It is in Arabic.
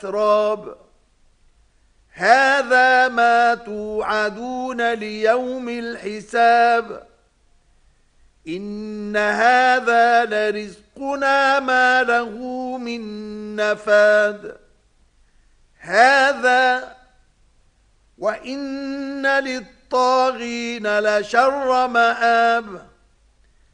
الأتراب هذا ما توعدون ليوم الحساب إن هذا لرزقنا ما له من نفاد هذا وإن للطاغين لشر مآب